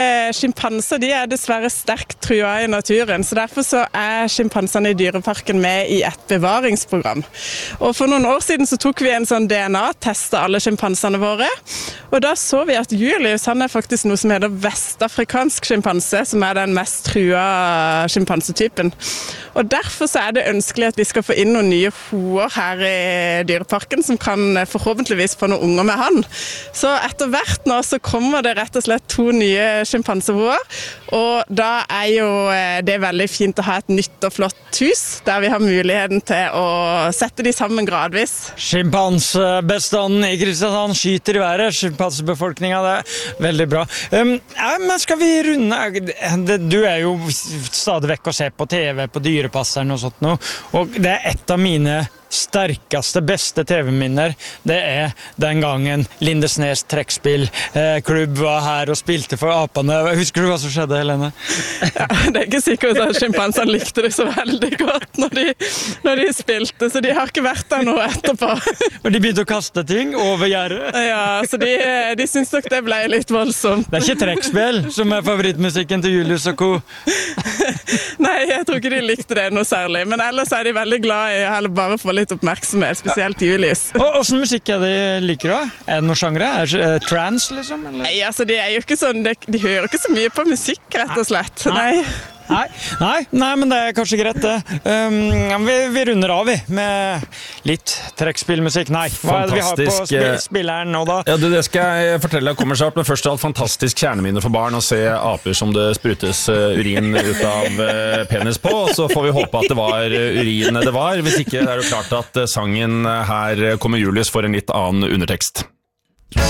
Skimpanser de dessverre sterkt trua i naturen, så derfor så skimpansene i dyreparken med i et bevaringsprogram. Og for noen år siden så tok vi en sånn DNA-test av alle skimpansene våre, og da så vi at Julius han faktisk noe som heter vestafrikansk skimpanse, som den mest trua skimpansetypen. Og derfor så det ønskelig at vi skal få inn noen nye hoer her i dyreparken, som kan forhåpentligvis få noen unger med han. Så etter hvert nå så kommer det rett og slett 2 nye skimpansehoer, og da jo det veldig fint å ha et nytt og flott hus, der vi har muligheten til å sette de sammen gradvis. Schimpansebestanden i Kristiansand skyter i været, schimpansbefolkningen, det veldig bra. Men skal vi runde? Du jo stadig vekk å se på TV, på Dyrepasseren og sånt nå, og det et av mine sterkeste, beste TV-minner, det den gangen Lindesnes trekkspillklubb var her og spilte for apene. Husker du hva som skjedde, Helene? Ja, det ikke sikkert at schimpansene likte det så veldig godt når de spilte, så de har ikke vært der nå etterpå. Men de begynte å kaste ting over gjerdet? Ja, så de synes nok det ble litt voldsomt. Det ikke trekkspill som favorittmusikken til Julius og co. Nei, jeg tror ikke de likte det noe særlig, men ellers de veldig glad i å bare få litt oppmerksomhet, spesielt Julius. Og hvordan musikk de liker da? Det noen sjangre? Det trance, liksom? Eller? Nei, altså de jo ikke sånn, de hører ikke så mye på musikk, rett og slett. Nei, men det kanskje greit det. Vi runder av med litt trekkspillmusikk. Nei, hva det vi har på spilleren nå da? Ja, det skal jeg fortelle deg kommer snart, men først av alt fantastisk kjerneminne for barn å se aper som det sprutes urin ut av penis på, så får vi håpe at det var urin det var. Hvis ikke det jo klart at sangen her kommer Julius for en litt annen undertekst.